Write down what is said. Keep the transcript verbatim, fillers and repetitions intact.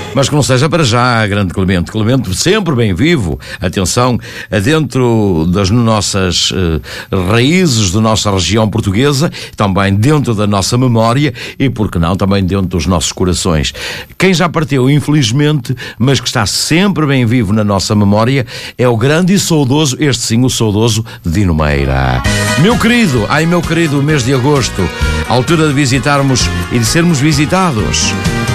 Mas que não seja para já, grande Clemente. Clemente sempre bem vivo, atenção, dentro das nossas uh, raízes da nossa região portuguesa, também dentro da nossa memória e, por que não, também dentro dos nossos corações. Quem já partiu, infelizmente, mas que está sempre bem vivo na nossa memória, é o grande e saudoso, este sim, o saudoso Dino Meira. Meu querido, ai meu querido, mês de agosto, a altura de visitarmos e de sermos visitados.